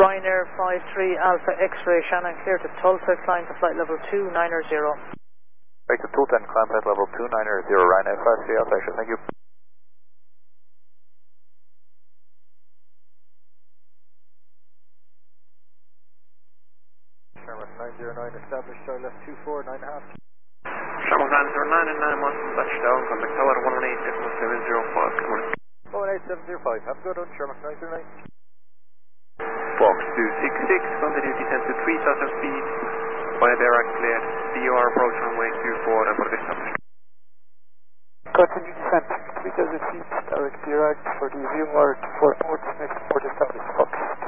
Ryanair 53 Alpha X-ray Shannon, clear to Tulsa, climb to flight level 290. Right to Tulsa and climb flight level 290, Ryanair 53 Alpha X-ray, thank you. Sherman 909, established star left 24, 9.5. Sherman 909 and 9 months, touchdown, contact tower 118.705, come on. 18705, have a good one, Sherman 909. Fox 266, continue descent to 3000 feet, via direct clear, DOR approach runway 24, and for this established. Continue descent 3000 feet, direct for the VMR 4 ports, next port established, Fox